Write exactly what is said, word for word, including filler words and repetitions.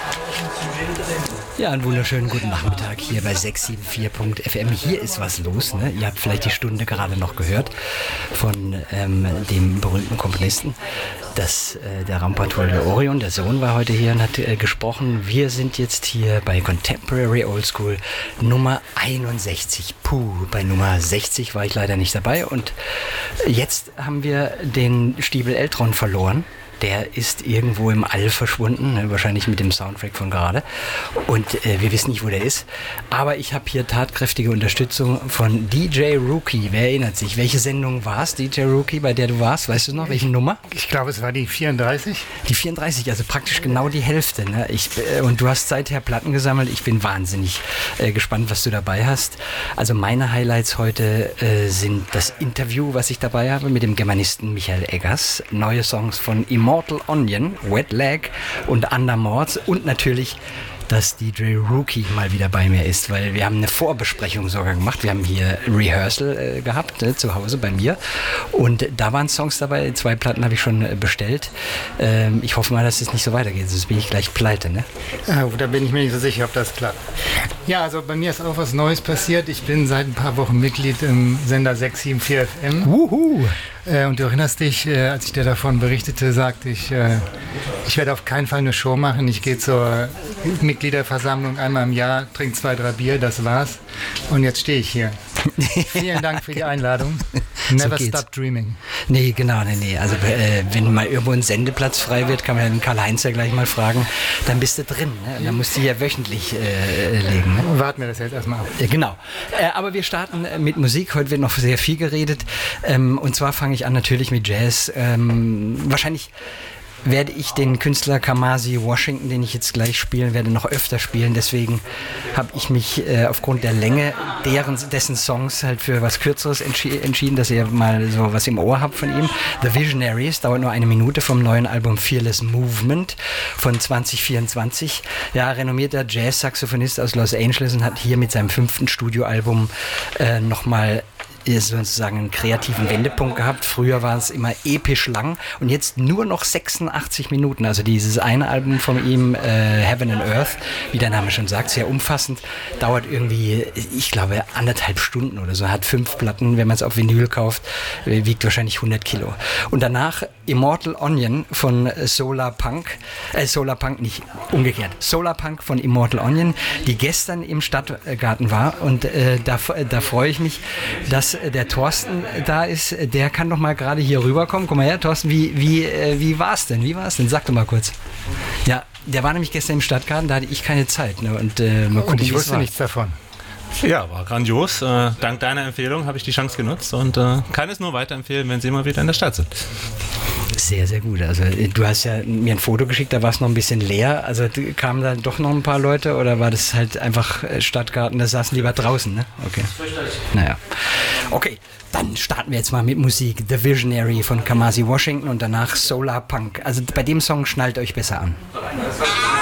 Ja, einen wunderschönen guten Nachmittag hier bei sechs sieben vier Punkt F M. Hier ist was los, ne? Ihr habt vielleicht die Stunde gerade noch gehört von ähm, dem berühmten Komponisten. Das, äh, der Rampart der Orion, der Sohn, war heute hier und hat äh, gesprochen. Wir sind jetzt hier bei Contemporary Old School Nummer einundsechzig. Puh, bei Nummer sechzig war ich leider nicht dabei. Und jetzt haben wir den Stiebel Eltron verloren. Der ist irgendwo im All verschwunden, wahrscheinlich mit dem Soundtrack von gerade. Und äh, wir wissen nicht, wo der ist. Aber ich habe hier tatkräftige Unterstützung von D J Rookie. Wer erinnert sich? Welche Sendung war es, D J Rookie, bei der du warst? Weißt du noch, welche Nummer? Ich glaube, es war die vierunddreißig. Die vierunddreißig, also praktisch genau die Hälfte. Ne? Ich, äh, und du hast seither Platten gesammelt. Ich bin wahnsinnig äh, gespannt, was du dabei hast. Also meine Highlights heute äh, sind das Interview, was ich dabei habe mit dem Germanisten Michael Eggers. Neue Songs von Immortal Onion, Wet Leg und Undermords und natürlich, dass D J Rookie mal wieder bei mir ist, weil wir haben eine Vorbesprechung sogar gemacht. Wir haben hier Rehearsal äh, gehabt, ne, zu Hause bei mir und da waren Songs dabei, zwei Platten habe ich schon äh, bestellt. Ähm, ich hoffe mal, dass es nicht so weitergeht, sonst bin ich gleich pleite. Ne? Äh, da bin ich mir nicht so sicher, ob das klappt. Ja, also bei mir ist auch was Neues passiert. Ich bin seit ein paar Wochen Mitglied im Sender sechs sieben vier F M. Wuhu! Äh, und du erinnerst dich, äh, als ich dir davon berichtete, sagte ich, äh, ich werde auf keinen Fall eine Show machen. Ich gehe zur Mitgliederversammlung einmal im Jahr, trinke zwei, drei Bier, das war's. Und jetzt stehe ich hier. Vielen Dank für die Einladung. Never so stop dreaming. Nee, genau, nee, nee. Also äh, wenn mal irgendwo ein Sendeplatz frei wird, kann man den Karl-Heinz ja gleich mal fragen, dann bist du drin. Ne? Und dann musst du ja wöchentlich äh, legen. Ne? Warten wir das jetzt erstmal ab. Ja, genau. Äh, aber wir starten mit Musik. Heute wird noch sehr viel geredet. Ähm, und zwar fange ich an natürlich mit Jazz. Ähm, wahrscheinlich werde ich den Künstler Kamasi Washington, den ich jetzt gleich spielen werde, noch öfter spielen. Deswegen habe ich mich äh, aufgrund der Länge deren, dessen Songs halt für was Kürzeres entschi- entschieden, dass ihr mal so was im Ohr habt von ihm. The Visionaries, dauert nur eine Minute, vom neuen Album Fearless Movement von zwanzig vierundzwanzig. Ja, renommierter Jazz-Saxophonist aus Los Angeles und hat hier mit seinem fünften Studioalbum äh, nochmal sozusagen einen kreativen Wendepunkt gehabt. Früher war es immer episch lang und jetzt nur noch sechsundachtzig Minuten. Also dieses eine Album von ihm, äh, Heaven and Earth, wie der Name schon sagt, sehr umfassend, dauert irgendwie, ich glaube, anderthalb Stunden oder so. Hat fünf Platten, wenn man es auf Vinyl kauft, wiegt wahrscheinlich hundert Kilo. Und danach Immortal Onion von Solar Punk, äh, Solar Punk nicht, umgekehrt, Solar Punk von Immortal Onion, die gestern im Stadtgarten war und äh, da, da freue ich mich, dass der Thorsten da ist, der kann doch mal gerade hier rüberkommen. Komm mal her, Thorsten, wie, wie, äh, wie war es denn? Wie war es denn? Sag doch mal kurz. Ja, der war nämlich gestern im Stadtgarten, da hatte ich keine Zeit. Ne? Und, äh, mal gucken, und ich wusste war. nichts davon. Ja, war grandios. Äh, dank deiner Empfehlung habe ich die Chance genutzt und äh, kann es nur weiterempfehlen, wenn Sie immer wieder in der Stadt sind. Sehr, sehr gut. Also du hast ja mir ein Foto geschickt, da war es noch ein bisschen leer. Also kamen da doch noch ein paar Leute oder war das halt einfach Stadtgarten, da saßen lieber draußen, ne? Okay. Naja. Okay, dann starten wir jetzt mal mit Musik. The Visionary von Kamasi Washington und danach Solar Punk. Also bei dem Song schnallt euch besser an.